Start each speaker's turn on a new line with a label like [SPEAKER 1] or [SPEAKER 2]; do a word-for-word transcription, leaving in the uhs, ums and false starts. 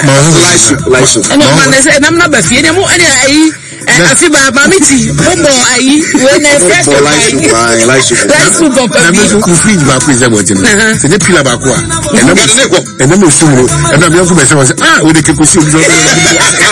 [SPEAKER 1] light soup, light soup.
[SPEAKER 2] And I'm not saying I'm not a fear anymore. Any I feel bad, Mamity. Bobo, I when I fresh light soup,
[SPEAKER 1] light soup.
[SPEAKER 2] Light soup of
[SPEAKER 3] I'm not going to feed my prison. So they peel about and then we and then we soon and I'm going to say, ah, with the Kikusi.